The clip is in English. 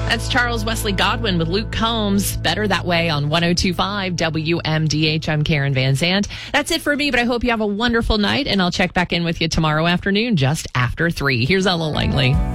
That's Charles Wesley Godwin with Luke Combs. Better That Way on 102.5 WMDH. I'm Karen Van Zandt. That's it for me, but I hope you have a wonderful night, and I'll check back in with you tomorrow afternoon just after 3. Here's Ella Langley.